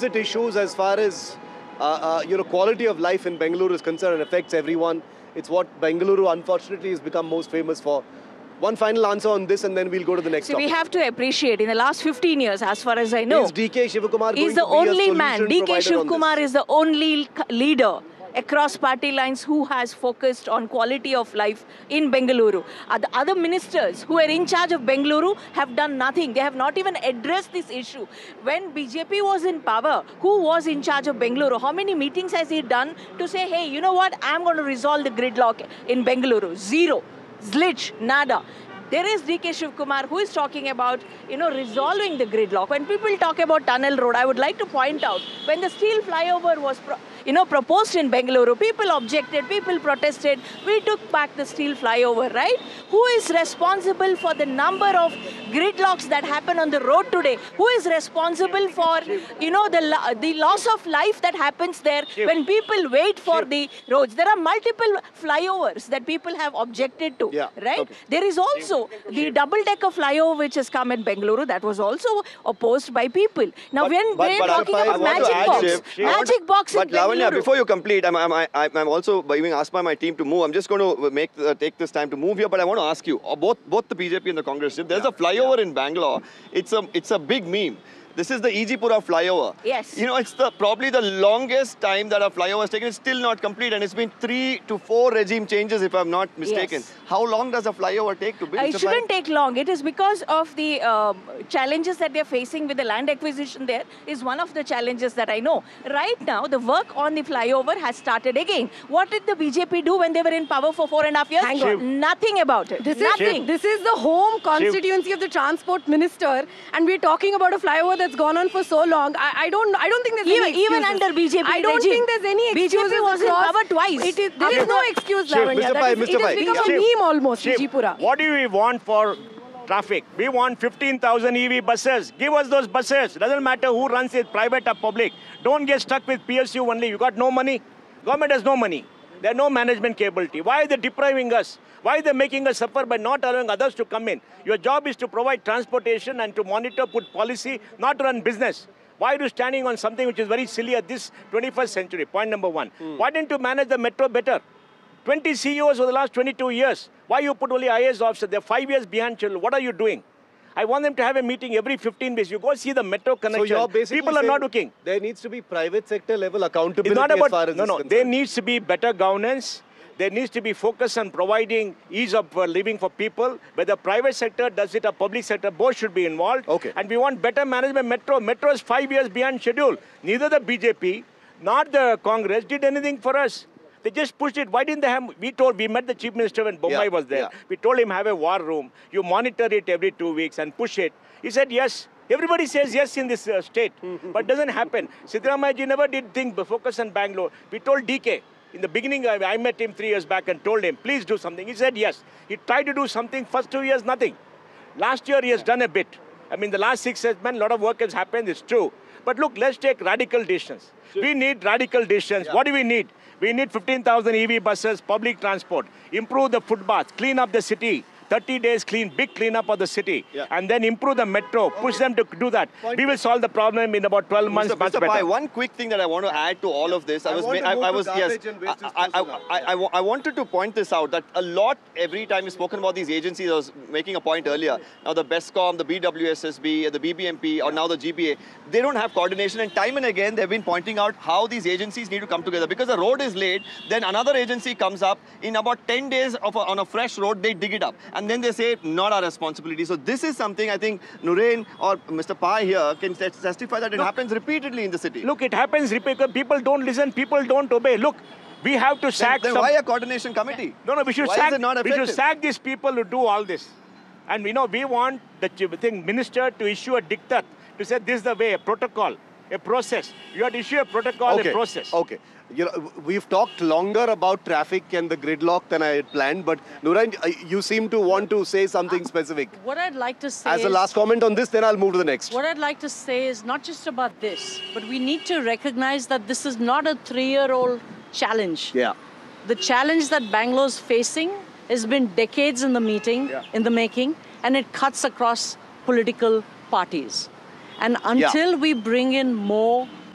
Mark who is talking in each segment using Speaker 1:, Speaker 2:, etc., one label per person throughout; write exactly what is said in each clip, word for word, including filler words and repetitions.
Speaker 1: revisit issues as far as uh, uh, you know quality of life in Bengaluru is concerned and affects everyone. It's what Bengaluru unfortunately has become most famous for. One final answer on this and then we'll go to the next
Speaker 2: See,
Speaker 1: topic.
Speaker 2: we have to appreciate, in the last fifteen years, as far as I know,
Speaker 1: is D K Shivakumar
Speaker 2: he's
Speaker 1: going
Speaker 2: the
Speaker 1: to be a
Speaker 2: only
Speaker 1: solution
Speaker 2: man. D K
Speaker 1: provider on
Speaker 2: Shivakumar
Speaker 1: this?
Speaker 2: is the only leader across party lines who has focused on quality of life in Bengaluru. Uh, the other ministers who are in charge of Bengaluru have done nothing. They have not even addressed this issue. When B J P was in power, who was in charge of Bengaluru? How many meetings has he done to say, hey, you know what, I'm going to resolve the gridlock in Bengaluru? Zero. Zlich. Nada. There is D K Shivakumar who is talking about, you know, resolving the gridlock. When people talk about tunnel road, I would like to point out, when the steel flyover was, pro you know, proposed in Bengaluru, people objected, people protested. We took back the steel flyover, right? Who is responsible for the number of gridlocks that happen on the road today? Who is responsible for, you know, the, the loss of life that happens there when people wait for the roads? There are multiple flyovers that people have objected to,
Speaker 1: Yeah.
Speaker 2: right?
Speaker 1: Okay.
Speaker 2: There is also the double-decker flyover which has come in Bengaluru that was also opposed by people. Now,
Speaker 3: But-
Speaker 2: when
Speaker 3: but-
Speaker 2: we're
Speaker 3: but I-
Speaker 2: talking
Speaker 3: I
Speaker 2: about
Speaker 3: want to
Speaker 2: magic
Speaker 3: add,
Speaker 2: box,
Speaker 3: Shiv, I want
Speaker 2: magic box in
Speaker 3: But Lavanya,
Speaker 2: Bengaluru.
Speaker 3: before you complete, I'm, I'm, I'm, I'm also being asked by my team to move. I'm just going to make uh, take this time to move here, but I want to ask you, uh, both both the B J P and the Congress, if there's a flyover in Bangalore, it's a it's a big meme. This is the E G Pura flyover.
Speaker 2: Yes.
Speaker 3: You know, it's the probably the longest time that a flyover has taken. It's still not complete, and it's been three to four regime changes, if I'm not mistaken.
Speaker 2: Yes.
Speaker 3: How long does a flyover take to build?
Speaker 2: Uh, It shouldn't take long. It is because of the um, challenges that they're facing with the land acquisition there is one of the challenges that I know. Right now, the work on the flyover has started again. What did the B J P do when they were in power for four and a half years?
Speaker 4: Hang on.
Speaker 2: Shiv. Nothing about it.
Speaker 4: This
Speaker 2: Nothing.
Speaker 4: is, this is the home constituency of the transport minister, and we're talking about a flyover that's gone on for so long. I, I don't I don't think there's
Speaker 2: Even,
Speaker 4: any
Speaker 2: even
Speaker 4: excuses.
Speaker 2: under B J P
Speaker 4: I don't
Speaker 2: regime,
Speaker 4: think there's any
Speaker 2: B J P
Speaker 4: excuses
Speaker 2: was in
Speaker 4: across-
Speaker 2: power twice.
Speaker 4: It is, there is no excuse,
Speaker 5: Shiv,
Speaker 4: Lavanya.
Speaker 1: Mister
Speaker 4: That
Speaker 1: Pai,
Speaker 4: is-
Speaker 1: Mister
Speaker 4: It
Speaker 1: Pai.
Speaker 4: has become
Speaker 5: Shiv,
Speaker 4: a meme almost,
Speaker 5: Shiv,
Speaker 4: Vijaypura.
Speaker 5: what do we want for traffic? We want fifteen thousand E V buses. Give us those buses. Doesn't matter who runs it, private or public. Don't get stuck with P S U only. You got no money. Government has no money. There's no management capability. Why are they depriving us? Why are they making us suffer by not allowing others to come in? Your job is to provide transportation and to monitor, put policy, not run business. Why are you standing on something which is very silly at this twenty-first century? Point number one. Mm. Why didn't you manage the metro better? twenty C E Os for the last twenty-two years. Why you put only I A S officers? They're five years behind children. What are you doing? I want them to have a meeting every fifteen days. You go see the metro connection.
Speaker 1: So you're basically
Speaker 5: People are
Speaker 1: saying
Speaker 5: not looking.
Speaker 1: There needs to be private sector level accountability
Speaker 5: It's not
Speaker 1: as
Speaker 5: about,
Speaker 1: far as
Speaker 5: no,
Speaker 1: this
Speaker 5: no.
Speaker 1: is
Speaker 5: There
Speaker 1: concerned.
Speaker 5: needs to be better governance. There needs to be focus on providing ease of uh, living for people. Whether private sector does it or public sector, both should be involved.
Speaker 1: Okay.
Speaker 5: And we want better management. Metro. Metro is five years behind schedule. Neither the B J P nor the Congress did anything for us. They just pushed it. Why didn't they have, we told, we met the chief minister when Bombay
Speaker 1: Yeah,
Speaker 5: was there.
Speaker 1: yeah.
Speaker 5: We told him have a war room. You monitor it every two weeks and push it. He said yes. Everybody says yes in this uh, state, but doesn't happen. Siddaramaiah ji never did think, focus on Bangalore. We told D K. In the beginning, I, I met him three years back and told him, please do something. He said yes. He tried to do something. First two years, nothing. Last year, he has done a bit. I mean, the last six years, man, a lot of work has happened. It's true. But look, let's take radical decisions. We need radical decisions.
Speaker 1: Yeah.
Speaker 5: What do we need? We need fifteen thousand E V buses, public transport, improve the footpaths, clean up the city. thirty days clean, big cleanup of the city,
Speaker 1: Yeah.
Speaker 5: and then improve the metro, push them to do that.
Speaker 1: Point
Speaker 5: We will solve the problem in about twelve months,
Speaker 3: Mister
Speaker 5: much
Speaker 3: Mister
Speaker 5: better.
Speaker 3: Pai, one quick thing that I want to add to all of this. I,
Speaker 1: I
Speaker 3: was,
Speaker 1: want
Speaker 3: ma-
Speaker 1: to move
Speaker 3: I, I
Speaker 1: to
Speaker 3: was, yes,
Speaker 1: garbage and waste
Speaker 3: I, I,
Speaker 1: disposal now.
Speaker 3: I, I, I, I wanted to point this out that a lot every time we've spoken about these agencies. I was making a point earlier. Now the BESCOM, the B W S S B, the B B M P, or now the G B A, they don't have coordination. And time and again, they've been pointing out how these agencies need to come together because the road is laid. Then another agency comes up in about ten days of a, on a fresh road. They dig it up, and then they say not our responsibility. So this is something I think Nurain or Mister Pai here can tes- testify that it
Speaker 5: Look,
Speaker 3: happens repeatedly in the city.
Speaker 5: Look, it happens because people don't listen, people don't obey. Look, we have to
Speaker 3: then,
Speaker 5: sack
Speaker 3: then
Speaker 5: some...
Speaker 3: why a coordination committee?
Speaker 5: No, no, we should
Speaker 3: Why
Speaker 5: sack.
Speaker 3: is it not
Speaker 5: we should
Speaker 3: effective?
Speaker 5: sack these people who do all this. And we know we want the ch- thing minister to issue a diktat to say this is the way, a protocol, a process. You have to issue a protocol,
Speaker 1: okay.
Speaker 5: a process.
Speaker 1: Okay. You know, we've talked longer about traffic and the gridlock than I had planned, but Nurain, uh, you seem to want to say something specific.
Speaker 6: What I'd like to say
Speaker 1: As a
Speaker 6: is,
Speaker 1: last comment on this, then I'll move to the next.
Speaker 6: what I'd like to say is not just about this, but we need to recognize that this is not a three-year-old challenge.
Speaker 1: Yeah.
Speaker 6: The challenge that Bangalore's facing has been decades in the meeting,
Speaker 5: Yeah.
Speaker 6: in the making, and it cuts across political parties. And until we bring in more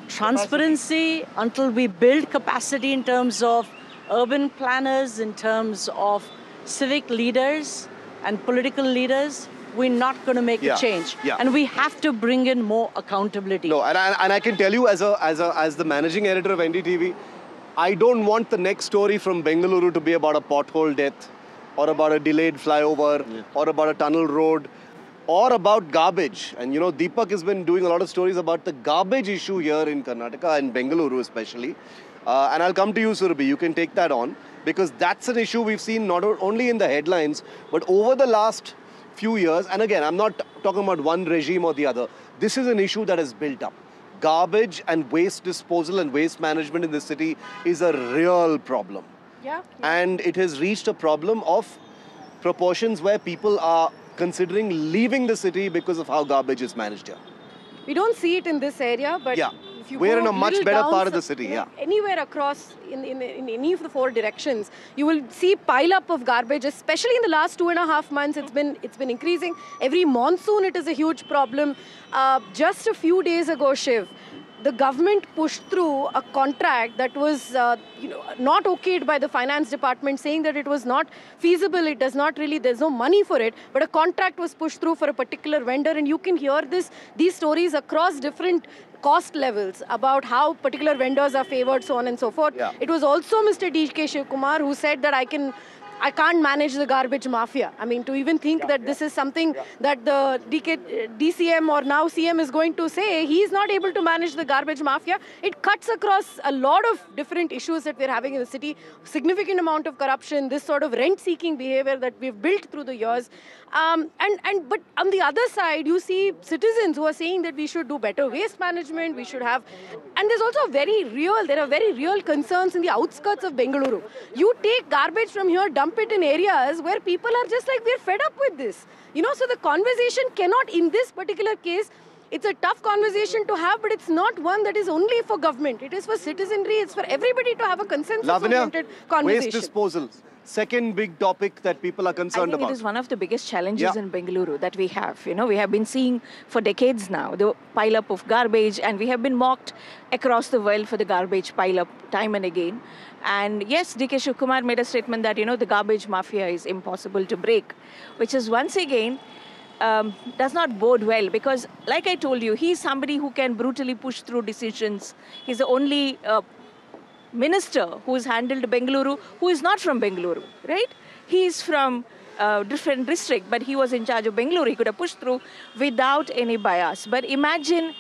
Speaker 6: transparency, until we build capacity in terms of urban planners, in terms of civic leaders and political leaders, we're not going to make
Speaker 1: Yeah,
Speaker 6: a change.
Speaker 1: yeah.
Speaker 6: And we have to bring in more accountability.
Speaker 1: No, and I, and I can tell you as a as a as the managing editor of N D T V, I don't want the next story from Bengaluru to be about a pothole death, or about a delayed flyover,
Speaker 3: Yeah.
Speaker 1: or about a tunnel road, or about garbage. And you know, Deepak has been doing a lot of stories about the garbage issue here in Karnataka and Bengaluru especially. Uh, and I'll come to you, Surabhi. You can take that on, because that's an issue we've seen not o- only in the headlines, but over the last few years. And again, I'm not talking about one regime or the other. This is an issue that has built up. Garbage and waste disposal and waste management in the city is a real problem.
Speaker 4: Yeah.
Speaker 1: And it has reached a problem of proportions where people are considering leaving the city because of how garbage is managed here.
Speaker 4: We don't see it in this area, but
Speaker 1: Yeah.
Speaker 4: if you
Speaker 1: We're
Speaker 4: go
Speaker 1: in a much
Speaker 4: little
Speaker 1: better
Speaker 4: down
Speaker 1: part of
Speaker 4: so-
Speaker 1: the city,
Speaker 4: you know,
Speaker 1: yeah.
Speaker 4: Anywhere across, in, in, in any of the four directions, you will see pile up of garbage, especially in the last two and a half months. It's been, it's been increasing. Every monsoon, it is a huge problem. Uh, just a few days ago, Shiv, the government pushed through a contract that was uh, you know, not okayed by the finance department, saying that it was not feasible, it does not really, there's no money for it, but a contract was pushed through for a particular vendor, and you can hear this, these stories across different cost levels about how particular vendors are favored, so on and so forth.
Speaker 1: Yeah.
Speaker 4: It was also Mister D K Shivkumar who said that I can I can't manage the garbage mafia. I mean, to even think that this is something that the D K, D C M or now C M is going to say, he's not able to manage the garbage mafia. It cuts across a lot of different issues that we're having in the city. Significant amount of corruption, this sort of rent-seeking behavior that we've built through the years. Um, and, and but on the other side, you see citizens who are saying that we should do better waste management, we should have, and there's also very real, there are very real concerns in the outskirts of Bengaluru. You take garbage from here, dump it in areas where people are just like, we're fed up with this. You know, so the conversation cannot, in this particular case, it's a tough conversation to have, but it's not one that is only for government. It is for citizenry, it's for everybody to have a consensus-oriented
Speaker 1: Lavanya,
Speaker 4: conversation.
Speaker 1: waste disposal. Second big topic that people are
Speaker 2: I
Speaker 1: concerned
Speaker 2: think
Speaker 1: about.
Speaker 2: it is one of the biggest challenges
Speaker 1: Yeah.
Speaker 2: in Bengaluru that we have. You know, we have been seeing for decades now the pile up of garbage, and we have been mocked across the world for the garbage pile up time and again. And yes, D K Shivkumar made a statement that, you know, the garbage mafia is impossible to break, which is once again um, does not bode well, because like I told you, he's somebody who can brutally push through decisions. He's the only uh, minister who has handled Bengaluru, who is not from Bengaluru, right? He is from a different district, but he was in charge of Bengaluru. He could have pushed through without any bias. But imagine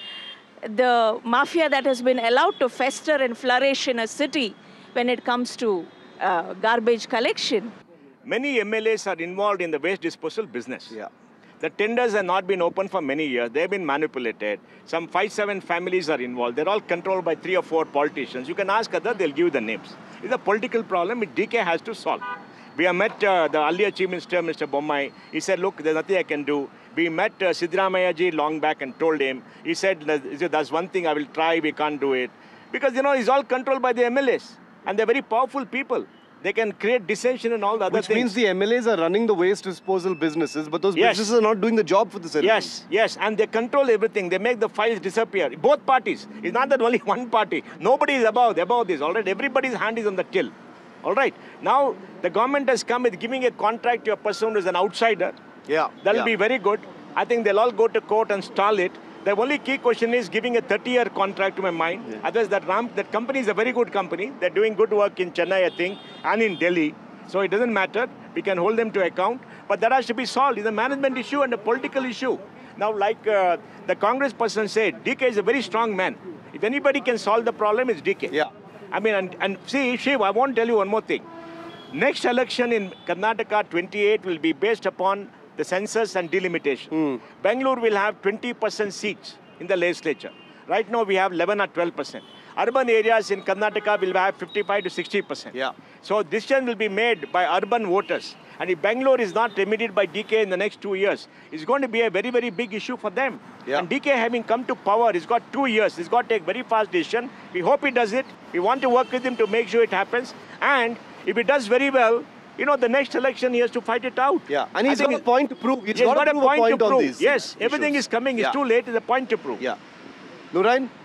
Speaker 2: the mafia that has been allowed to fester and flourish in a city when it comes to uh, garbage collection.
Speaker 5: Many M L As are involved in the waste disposal business.
Speaker 1: Yeah.
Speaker 5: The tenders have not been open for many years. They've been manipulated. Some five, seven families are involved. They're all controlled by three or four politicians. You can ask others, they'll give you the names. It's a political problem which D K has to solve. We have met uh, the earlier Chief Minister, Mister Bommai. He said, look, there's nothing I can do. We met uh, Siddaramaiah ji long back and told him. He said, that's one thing I will try, we can't do it. Because, you know, it's all controlled by the M L As. And they're very powerful people. They can create dissension and all the other
Speaker 1: Which
Speaker 5: things.
Speaker 1: means the M L As are running the waste disposal businesses, but those
Speaker 5: Yes.
Speaker 1: businesses are not doing the job for the citizens.
Speaker 5: Yes, yes, and they control everything. They make the files disappear. Both parties. It's not that only one party. Nobody is above, above this. All right, everybody's hand is on the till. All right. Now, the government has come with giving a contract to a person who is an outsider.
Speaker 1: Yeah.
Speaker 5: That'll
Speaker 1: yeah.
Speaker 5: be very good. I think they'll all go to court and stall it. The only key question is giving a thirty-year contract to my mind.
Speaker 1: Yeah.
Speaker 5: Otherwise, that, Ram, that company is a very good company. They're doing good work in Chennai, I think, and in Delhi. So it doesn't matter. We can hold them to account. But that has to be solved. It's a management issue and a political issue. Now, like uh, the Congress person said, D K is a very strong man. If anybody can solve the problem, it's D K.
Speaker 1: Yeah.
Speaker 5: I mean, and, and see, Shiv, I want to tell you one more thing. Next election in Karnataka, twenty-eight, will be based upon the census and delimitation.
Speaker 1: Mm.
Speaker 5: Bangalore will have twenty percent seats in the legislature. Right now, we have eleven or twelve percent. Urban areas in Karnataka will have fifty-five to sixty percent.
Speaker 1: Yeah.
Speaker 5: So decision will be made by urban voters. And if Bangalore is not remedied by D K in the next two years, it's going to be a very, very big issue for them.
Speaker 1: Yeah.
Speaker 5: And D K having come to power, he's got two years. He's got to take very fast decision. We hope he does it. We want to work with him to make sure it happens. And if he does very well, you know, the next election, he has to fight it out.
Speaker 1: Yeah. And
Speaker 5: I
Speaker 1: he's
Speaker 5: think
Speaker 1: got a
Speaker 5: it-
Speaker 1: point to prove. He's
Speaker 5: He's
Speaker 1: got,
Speaker 5: got
Speaker 1: to
Speaker 5: a
Speaker 1: prove
Speaker 5: point,
Speaker 1: a point
Speaker 5: to
Speaker 1: on
Speaker 5: prove.
Speaker 1: these
Speaker 5: Yes, everything
Speaker 1: issues.
Speaker 5: is coming. It's
Speaker 1: Yeah.
Speaker 5: too late. It's a point to prove.
Speaker 1: Yeah. Nurain?